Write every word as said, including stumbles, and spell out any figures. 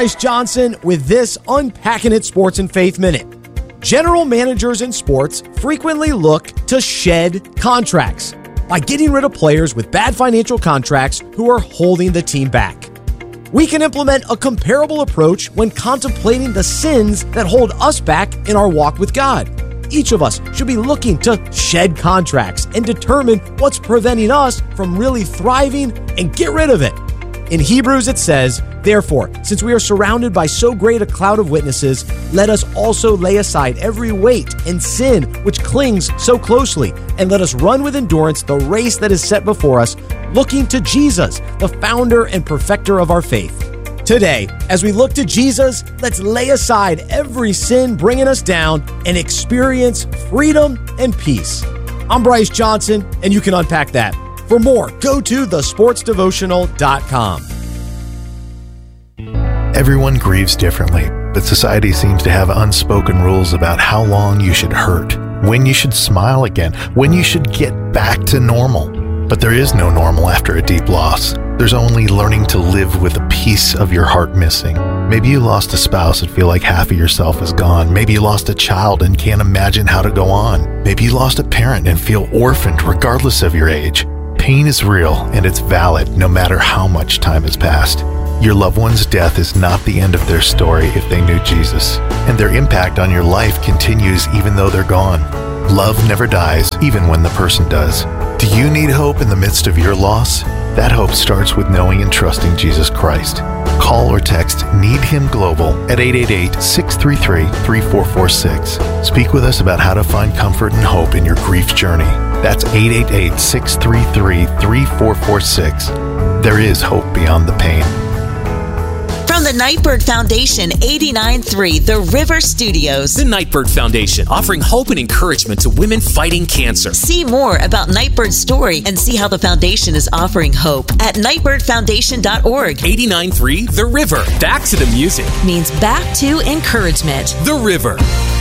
Bryce Johnson with this Unpacking It Sports and Faith Minute. General managers in sports frequently look to shed contracts by getting rid of players with bad financial contracts who are holding the team back. We can implement a comparable approach when contemplating the sins that hold us back in our walk with God. Each of us should be looking to shed contracts and determine what's preventing us from really thriving and get rid of it. In Hebrews it says, "Therefore, since we are surrounded by so great a cloud of witnesses, let us also lay aside every weight and sin which clings so closely, and let us run with endurance the race that is set before us, looking to Jesus, the founder and perfecter of our faith." Today, as we look to Jesus, let's lay aside every sin bringing us down and experience freedom and peace. I'm Bryce Johnson, and you can unpack that. For more, go to the sports devotional dot com. Everyone grieves differently, but society seems to have unspoken rules about how long you should hurt, when you should smile again, when you should get back to normal. But there is no normal after a deep loss. There's only learning to live with a piece of your heart missing. Maybe you lost a spouse and feel like half of yourself is gone. Maybe you lost a child and can't imagine how to go on. Maybe you lost a parent and feel orphaned regardless of your age. Pain is real and it's valid no matter how much time has passed. Your loved one's death is not the end of their story if they knew Jesus, and their impact on your life continues even though they're gone. Love never dies, even when the person does. Do you need hope in the midst of your loss? That hope starts with knowing and trusting Jesus Christ. Call or text Need Him Global at eight eight eight, six three three, three four four six. Speak with us about how to find comfort and hope in your grief journey. That's eight eight eight, six three three, three four four six. There is hope beyond the pain. From the Nightbird Foundation, eighty-nine point three The River Studios. The Nightbird Foundation, offering hope and encouragement to women fighting cancer. See more about Nightbird's story and see how the foundation is offering hope at nightbird foundation dot org. eighty-nine point three The River. Back to the music. Means back to encouragement. The River.